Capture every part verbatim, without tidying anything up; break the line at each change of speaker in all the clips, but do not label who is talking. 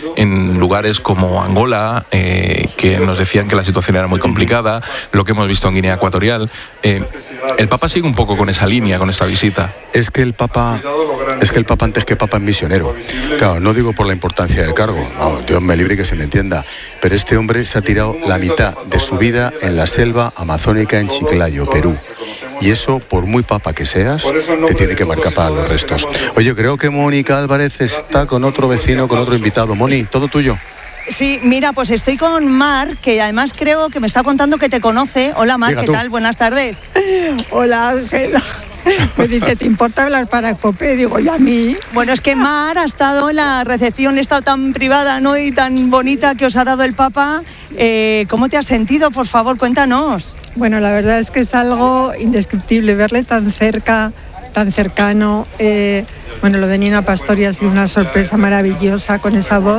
en lugares como Angola, eh, que nos decían que la situación era muy complicada, lo que hemos visto en Guinea Ecuatorial. Eh, el Papa sigue un poco con esa línea, con esta visita.
Es que el Papa, es que el Papa antes que Papa es misionero. Claro, no digo por la importancia del cargo, no, Dios me libre que se me entienda, pero este hombre se ha tirado la mitad de su vida en la selva amazónica en Chiclayo, Perú. Y eso, por muy papa que seas, te tiene que marcar para los restos. Oye, creo que Mónica Álvarez está con otro vecino, con otro invitado. Moni, todo tuyo.
Sí, mira, pues estoy con Mar, que además creo que me está contando que te conoce. Hola Mar, ¿qué tal? Buenas tardes.
Hola Ángela. Me dice, ¿te importa hablar para Cope? Digo, ¿y a mí?
Bueno, es que Mar ha estado en la recepción, ha estado tan privada, ¿no? Y tan bonita que os ha dado el Papa. Eh, ¿Cómo te has sentido? Por favor, cuéntanos.
Bueno, la verdad es que es algo indescriptible, verle tan cerca, tan cercano. Eh, bueno, lo de Nina Pastori ha sido una sorpresa maravillosa con esa voz.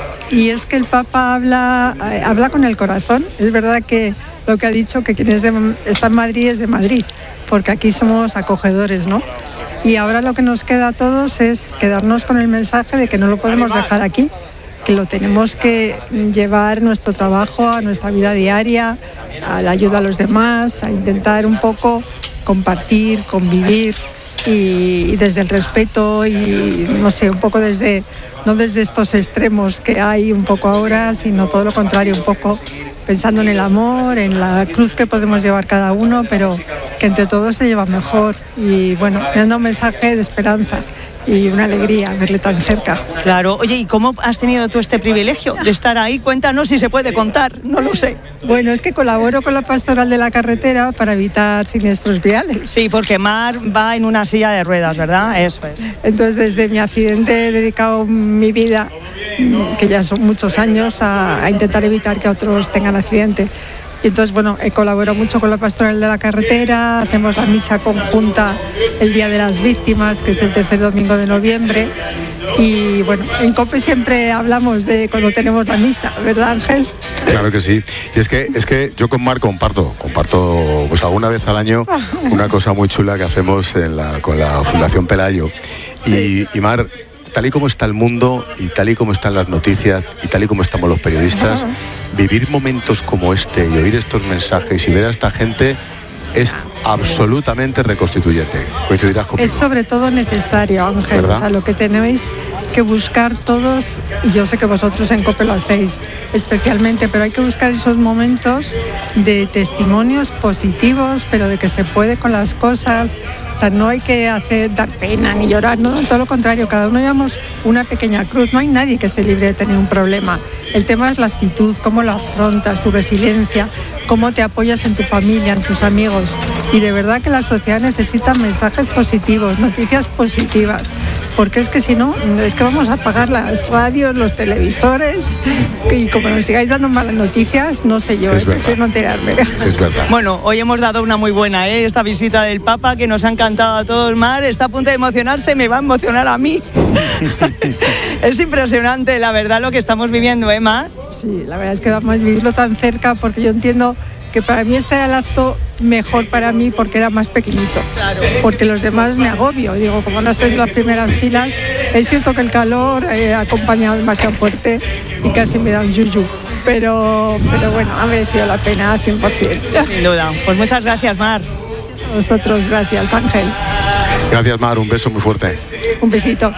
Y es que el Papa habla, eh, habla con el corazón. Es verdad que lo que ha dicho, que quien es de, está en Madrid es de Madrid, porque aquí somos acogedores, ¿no? Y ahora lo que nos queda a todos es quedarnos con el mensaje de que no lo podemos dejar aquí, que lo tenemos que llevar nuestro trabajo a nuestra vida diaria, a la ayuda a los demás, a intentar un poco compartir, convivir y, y desde el respeto y, no sé, un poco desde, no desde estos extremos que hay un poco ahora, sino todo lo contrario, un poco pensando en el amor, en la cruz que podemos llevar cada uno, pero que entre todos se lleva mejor. Y bueno, me dando un mensaje de esperanza y una alegría verle tan cerca.
Claro. Oye, ¿y cómo has tenido tú este privilegio de estar ahí? Cuéntanos si se puede contar, no lo sé.
Bueno, es que colaboro con la Pastoral de la Carretera para evitar siniestros viales.
Sí, porque Mar va en una silla de ruedas, ¿verdad? Eso es.
Entonces, desde mi accidente he dedicado mi vida, que ya son muchos años, a, a intentar evitar que otros tengan accidente. Y entonces, bueno, he colaborado mucho con la Pastoral de la Carretera, hacemos la misa conjunta el Día de las Víctimas, que es el tercer domingo de noviembre. Y bueno, en COPE siempre hablamos de cuando tenemos la misa, ¿verdad, Ángel?
Claro que sí. Y es que, es que yo con Mar comparto, comparto pues alguna vez al año una cosa muy chula que hacemos en la, con la Fundación Pelayo. Y, y Mar, tal y como está el mundo y tal y como están las noticias y tal y como estamos los periodistas, vivir momentos como este y oír estos mensajes y ver a esta gente es absolutamente reconstituyente. Coincidirás conmigo.
Es sobre todo necesario, Ángel. ¿Verdad? O sea, lo que tenéis que buscar todos, y yo sé que vosotros en COPE lo hacéis especialmente, pero hay que buscar esos momentos de testimonios positivos, pero de que se puede con las cosas. O sea, no hay que hacer dar pena ni llorar, no, todo lo contrario, cada uno llevamos una pequeña cruz, no hay nadie que se libre de tener un problema. El tema es la actitud, cómo lo afrontas, tu resiliencia, cómo te apoyas en tu familia, en tus amigos. Y de verdad que la sociedad necesita mensajes positivos, noticias positivas, porque es que si no, es que vamos a apagar las radios, los televisores, y como nos sigáis dando malas noticias, no sé yo, es prefiero no enterarme.
Es verdad.
Bueno, hoy hemos dado una muy buena, ¿eh? Esta visita del Papa que nos ha encantado a todos. Mar está a punto de emocionarse, me va a emocionar a mí. Es impresionante, la verdad, lo que estamos viviendo, ¿eh, Mar?
Sí, la verdad es que vamos a vivirlo tan cerca, porque yo entiendo que para mí este era el acto mejor para mí porque era más pequeñito, claro. Porque los demás me agobio, digo, como no estáis en las primeras filas, es cierto que el calor eh, ha acompañado demasiado fuerte y casi me da un yuyu, pero, pero bueno, ha merecido la pena cien por ciento.
Sin duda, pues muchas gracias, Mar.
A vosotros, gracias, Ángel.
Gracias, Mar, un beso muy fuerte.
Un besito.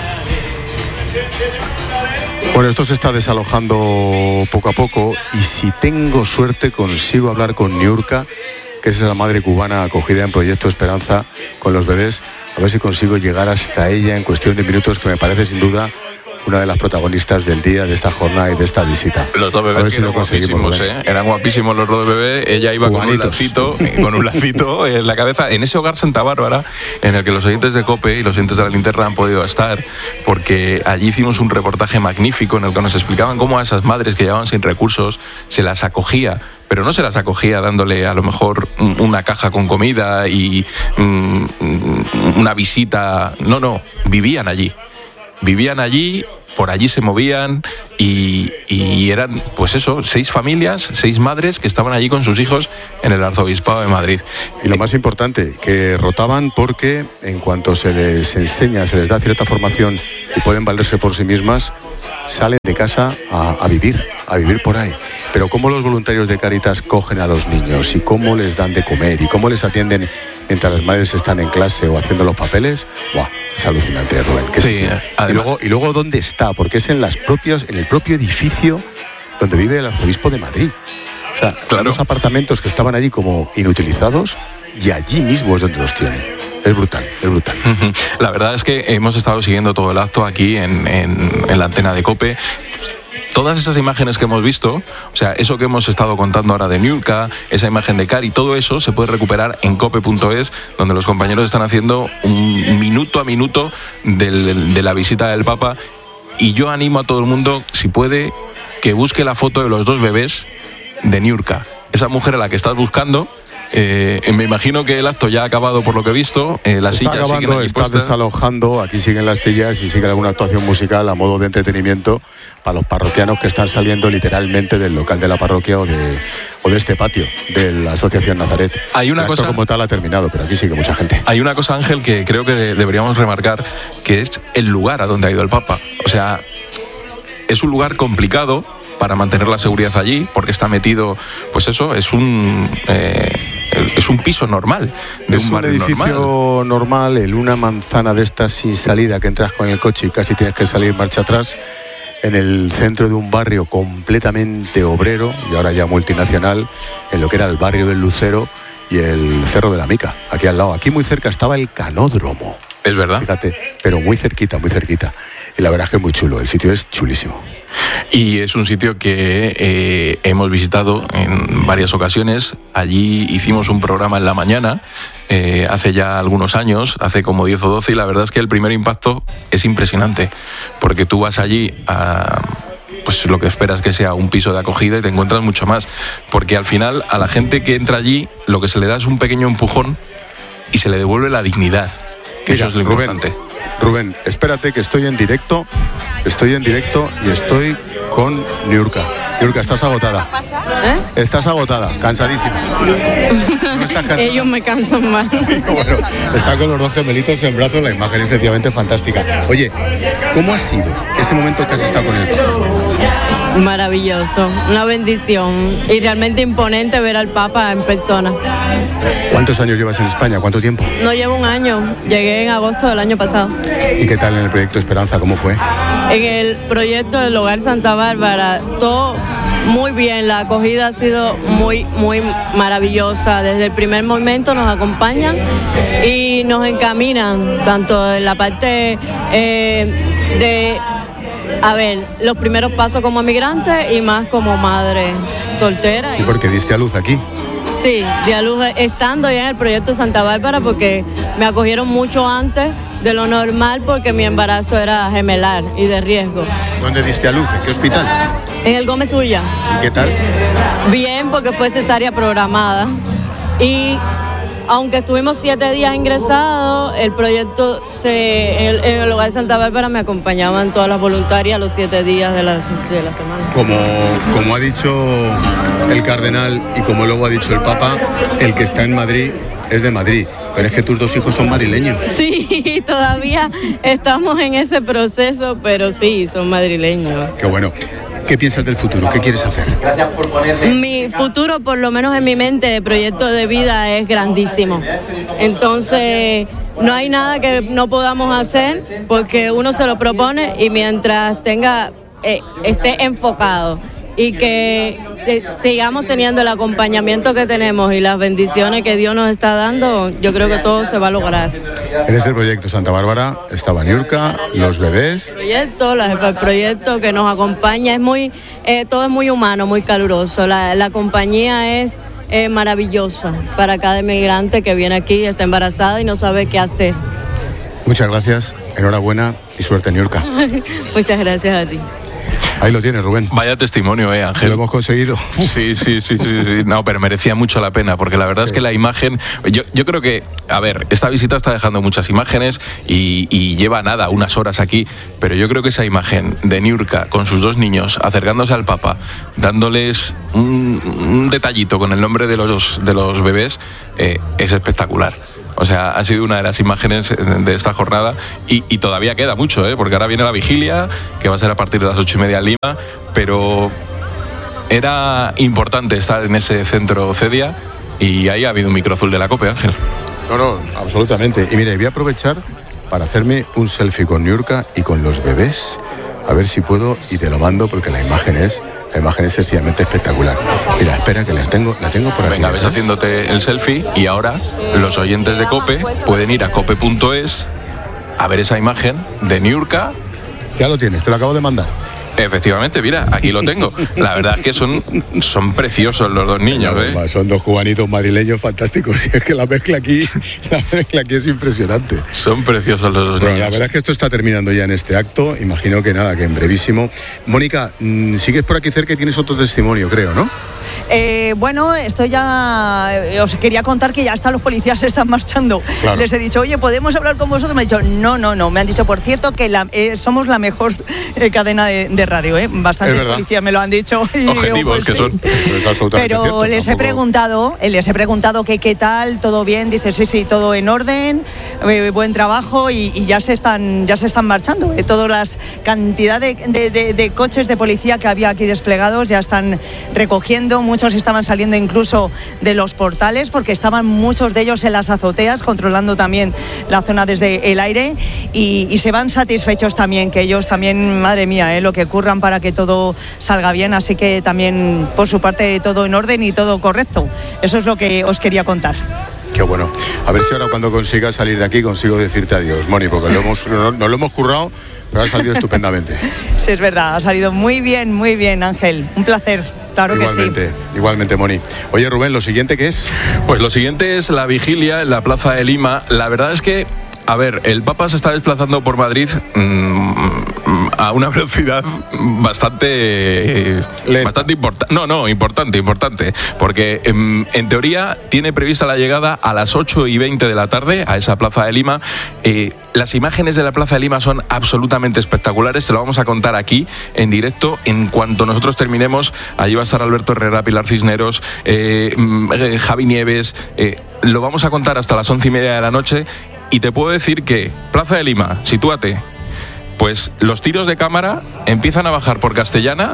Bueno, esto se está desalojando poco a poco y si tengo suerte consigo hablar con Niurka, que es la madre cubana acogida en Proyecto Esperanza con los bebés, a ver si consigo llegar hasta ella en cuestión de minutos, que me parece sin duda una de las protagonistas del día, de esta jornada y de esta visita.
Los dos bebés
si
eran guapísimos, ¿eh? Eran guapísimos los dos bebés. Ella iba con un lacito, con un lacito en la cabeza, en ese hogar Santa Bárbara, en el que los oyentes de COPE y los oyentes de La Linterna han podido estar, porque allí hicimos un reportaje magnífico en el que nos explicaban cómo a esas madres que llevaban sin recursos se las acogía, pero no se las acogía dándole a lo mejor una caja con comida y mm, una visita. No, no, vivían allí. vivían allí, por allí se movían y, y eran, pues eso, seis familias, seis madres que estaban allí con sus hijos en el Arzobispado de Madrid.
Y lo más importante, que rotaban porque en cuanto se les enseña, se les da cierta formación y pueden valerse por sí mismas, salen de casa a, a vivir, a vivir por ahí. Pero cómo los voluntarios de Cáritas cogen a los niños y cómo les dan de comer y cómo les atienden mientras las madres están en clase o haciendo los papeles, ¡buah! Es alucinante, Rubén. ¿Qué
sí,
y luego y luego dónde está, porque es en las propias, en el propio edificio donde vive el arzobispo de Madrid. O sea, claro, los apartamentos que estaban allí como inutilizados y allí mismo es donde los tienen. Es brutal, es brutal.
La verdad es que hemos estado siguiendo todo el acto aquí en, en, en la antena de COPE. Todas esas imágenes que hemos visto, o sea, eso que hemos estado contando ahora de Niurka, esa imagen de Cari, todo eso se puede recuperar en cope punto es, donde los compañeros están haciendo un minuto a minuto del, de la visita del Papa. Y yo animo a todo el mundo, si puede, que busque la foto de los dos bebés de Niurka. Esa mujer a la que estás buscando. Eh, me imagino que el acto ya ha acabado por lo que he visto. Eh, las
está
sillas
acabando,
siguen
está
puestas.
Desalojando, aquí siguen las sillas y sigue alguna actuación musical a modo de entretenimiento para los parroquianos que están saliendo literalmente del local de la parroquia o de, o de este patio de la Asociación Nazaret.
Hay una
el acto
cosa
como tal ha terminado, pero aquí sigue mucha gente.
Hay una cosa, Ángel, que creo que de, deberíamos remarcar, que es el lugar a donde ha ido el Papa. O sea, es un lugar complicado para mantener la seguridad allí, porque está metido, pues eso, es un eh, es un piso normal, de
es
un,
un
barrio
edificio normal. normal, en una manzana de estas sin salida, que entras con el coche y casi tienes que salir marcha atrás, en el centro de un barrio completamente obrero, y ahora ya multinacional, en lo que era el barrio del Lucero y el Cerro de la Mica, aquí al lado. Aquí muy cerca estaba el Canódromo.
Es verdad.
Fíjate, pero muy cerquita, muy cerquita. Y la verdad es que es muy chulo, el sitio es chulísimo.
Y es un sitio que eh, hemos visitado en varias ocasiones. Allí hicimos un programa en la mañana, eh, hace ya algunos años, hace como diez o doce, y la verdad es que el primer impacto es impresionante, porque tú vas allí a... pues lo que esperas que sea un piso de acogida y te encuentras mucho más, porque al final a la gente que entra allí lo que se le da es un pequeño empujón y se le devuelve la dignidad, que
Mira,
eso es lo
Rubén,
importante.
Rubén, espérate que estoy en directo, estoy en directo y estoy con Niurka. Niurka, estás agotada.
¿Eh?
Estás agotada, cansadísima. No estás cansada.
Ellos me cansan más.
Bueno, está con los dos gemelitos en brazos, la imagen es sencillamente fantástica. Oye, ¿cómo ha sido ese momento que has estado con el Papa?
Maravilloso, una bendición y realmente imponente ver al Papa en persona.
¿Cuántos años llevas en España? ¿Cuánto tiempo?
No llevo un año, llegué en agosto del año pasado.
¿Y qué tal en el proyecto Esperanza? ¿Cómo fue?
En el proyecto del Hogar Santa Bárbara, todo muy bien, la acogida ha sido muy, muy maravillosa. Desde el primer momento nos acompañan y nos encaminan, tanto en la parte eh, de... A ver, los primeros pasos como migrante y más como madre soltera.
Sí, porque diste a luz aquí.
Sí, di a luz estando ya en el proyecto Santa Bárbara, porque me acogieron mucho antes de lo normal, porque mi embarazo era gemelar y de riesgo.
¿Dónde diste a luz? ¿En qué hospital?
En el Gómez Ulla.
¿Y qué tal?
Bien, porque fue cesárea programada. Y aunque estuvimos siete días ingresados, el proyecto, se, en, el, en el Hogar Santa Bárbara me acompañaban todas las voluntarias los siete días de la, de la semana.
Como, como ha dicho el cardenal y como luego ha dicho el Papa, el que está en Madrid es de Madrid, pero es que tus dos hijos son madrileños.
Sí, todavía estamos en ese proceso, pero sí, son madrileños.
Qué bueno. ¿Qué piensas del futuro? ¿Qué quieres hacer?
Mi futuro, por lo menos en mi mente, de proyecto de vida es grandísimo. Entonces, no hay nada que no podamos hacer porque uno se lo propone y mientras tenga, eh, esté enfocado y que te, sigamos teniendo el acompañamiento que tenemos y las bendiciones que Dios nos está dando, yo creo que todo se va a lograr.
En ese proyecto Santa Bárbara estaba Niurka, los bebés.
El proyecto, la jefa del proyecto que nos acompaña, es muy, eh, todo es muy humano, muy caluroso. La, la compañía es eh, maravillosa para cada inmigrante que viene aquí, está embarazada y no sabe qué hacer.
Muchas gracias, enhorabuena y suerte, Niurka.
Muchas gracias a ti.
Ahí lo tienes, Rubén.
Vaya testimonio, eh, Ángel.
Lo hemos conseguido.
Sí, sí, sí, sí, sí. No, pero merecía mucho la pena, porque la verdad sí. es que la imagen... Yo, yo creo que, a ver, esta visita está dejando muchas imágenes y, y lleva nada, unas horas aquí, pero yo creo que esa imagen de Niurka con sus dos niños acercándose al Papa, dándoles un, un detallito con el nombre de los, de los bebés, eh, es espectacular. O sea, ha sido una de las imágenes de esta jornada y, y todavía queda mucho, ¿eh? Porque ahora viene la vigilia, que va a ser a partir de las ocho y media en Lima, pero era importante estar en ese centro CEDIA y ahí ha habido un micro azul de la COPE, Ángel.
No, no, absolutamente. Y mire, voy a aprovechar para hacerme un selfie con Niurka y con los bebés, a ver si puedo y te lo mando porque la imagen es... La imagen es sencillamente espectacular. Mira, espera que las tengo, la tengo por aquí.
Venga, ves haciéndote el selfie y ahora los oyentes de COPE pueden ir a cope punto es a ver esa imagen de Niurka.
Ya lo tienes, te lo acabo de mandar.
Efectivamente, mira, aquí lo tengo. La verdad es que son, son preciosos los dos niños, ¿eh?
Son dos cubanitos madrileños fantásticos. Y es que la mezcla aquí, la mezcla aquí es impresionante.
Son preciosos los dos
bueno,
niños.
La verdad es que esto está terminando ya en este acto. Imagino que nada, que en brevísimo. Mónica, sigues por aquí cerca y tienes otro testimonio, creo, ¿no?
Eh, bueno, esto ya eh, os quería contar que ya hasta los policías se están marchando. Claro. Les he dicho, oye, ¿podemos hablar con vosotros? Me han dicho, no, no, no. Me han dicho, por cierto, que la, eh, somos la mejor eh, cadena de, de radio. ¿eh? Bastantes policías me lo han dicho. Y
objetivos digo, pues, que
sí.
son.
Eso es absolutamente
Pero
cierto,
les
tampoco...
he preguntado, eh, les he preguntado que qué tal, todo bien. Dice, sí, sí, todo en orden, eh, buen trabajo y, y ya se están, ya se están marchando. Eh, todas las cantidad de, de, de, de coches de policía que había aquí desplegados ya están recogiendo. Muchos estaban saliendo incluso de los portales porque estaban muchos de ellos en las azoteas controlando también la zona desde el aire y, y se van satisfechos también, que ellos también, madre mía, eh, lo que curran para que todo salga bien, así que también por su parte todo en orden y todo correcto. Eso es lo que os quería contar.
Qué bueno. A ver si ahora cuando consigas salir de aquí consigo decirte adiós, Moni, porque lo hemos, no, no lo hemos currado, pero ha salido estupendamente.
Sí, es verdad, ha salido muy bien, muy bien, Ángel. Un placer. Claro
igualmente,
que sí.
Igualmente, Moni. Oye, Rubén, ¿lo siguiente qué es?
Pues lo siguiente es la vigilia en la Plaza de Lima. La verdad es que, a ver, el Papa se está desplazando por Madrid mmm, a una velocidad bastante bastante importante. No, no, importante, importante. Porque en, en teoría tiene prevista la llegada a las ocho y veinte de la tarde a esa Plaza de Lima. Eh, las imágenes de la Plaza de Lima son absolutamente espectaculares. Te lo vamos a contar aquí en directo. En cuanto nosotros terminemos, allí va a estar Alberto Herrera, Pilar Cisneros, eh, eh, Javi Nieves. Eh, lo vamos a contar hasta las once y media de la noche. Y te puedo decir que Plaza de Lima, sitúate, pues los tiros de cámara empiezan a bajar por Castellana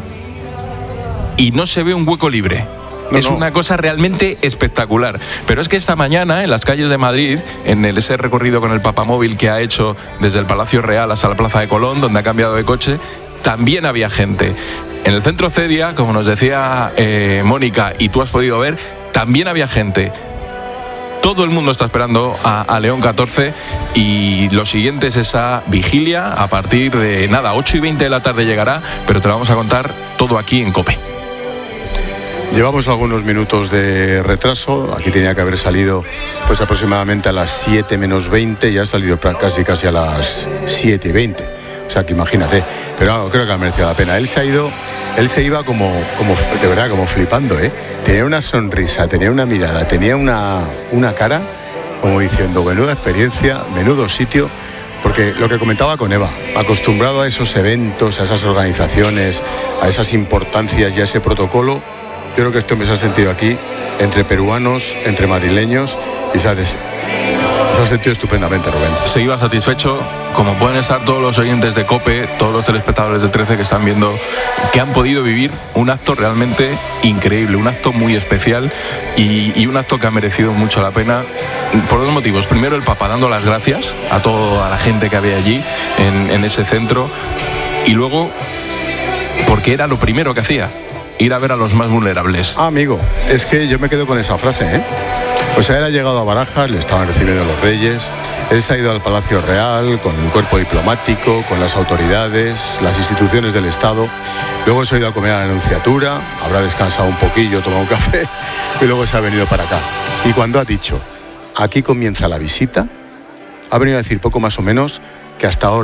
y no se ve un hueco libre. No, es no. una cosa realmente espectacular. Pero es que esta mañana en las calles de Madrid, en el, ese recorrido con el papamóvil que ha hecho desde el Palacio Real hasta la Plaza de Colón, donde ha cambiado de coche, también había gente. En el centro CEDIA, como nos decía eh, Mónica, y tú has podido ver, también había gente. Todo el mundo está esperando a, a León catorce y lo siguiente es esa vigilia a partir de, nada, ocho y veinte de la tarde llegará, pero te lo vamos a contar todo aquí en COPE.
Llevamos algunos minutos de retraso, aquí tenía que haber salido pues aproximadamente a las siete menos veinte y ha salido casi casi a las siete y veinte. O sea que imagínate, pero no, creo que ha merecido la pena. Él se ha ido, él se iba como, como de verdad, como flipando, ¿eh? Tenía una sonrisa, tenía una mirada, tenía una, una cara como diciendo, menuda experiencia, menudo sitio, porque lo que comentaba con Eva, acostumbrado a esos eventos, a esas organizaciones, a esas importancias y a ese protocolo, yo creo que este hombre se ha sentido aquí, entre peruanos, entre madrileños, y se ha, des... se ha sentido estupendamente, Rubén.
Se iba satisfecho, como pueden estar todos los oyentes de COPE, todos los telespectadores de trece que están viendo, que han podido vivir un acto realmente increíble, un acto muy especial y, y un acto que ha merecido mucho la pena por dos motivos. Primero, el Papa dando las gracias a toda la gente que había allí en, en ese centro, y luego porque era lo primero que hacía, ir a ver a los más vulnerables.
Ah, amigo, es que yo me quedo con esa frase, ¿eh? O sea, él ha llegado a Barajas, le estaban recibiendo los reyes, él se ha ido al Palacio Real con el cuerpo diplomático, con las autoridades, las instituciones del Estado, luego se ha ido a comer a la Anunciatura, habrá descansado un poquillo, tomado un café y luego se ha venido para acá. Y cuando ha dicho, aquí comienza la visita, ha venido a decir poco más o menos que hasta ahora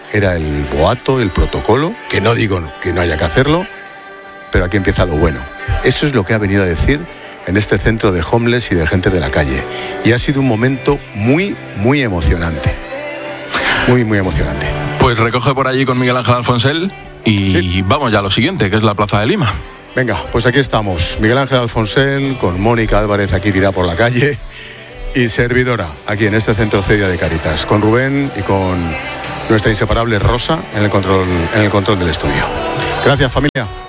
era el boato, el protocolo, que no digo que no haya que hacerlo, pero aquí empieza lo bueno. Eso es lo que ha venido a decir en este centro de homeless y de gente de la calle. Y ha sido un momento muy, muy emocionante. Muy, muy emocionante.
Pues recoge por allí con Miguel Ángel Alfonsel y sí. Vamos ya a lo siguiente, que es la Plaza de Lima.
Venga, pues aquí estamos. Miguel Ángel Alfonsel con Mónica Álvarez aquí tirada por la calle y servidora aquí en este centro Cedia de Cáritas, con Rubén y con nuestra inseparable Rosa en el control, en el control del estudio. Gracias, familia.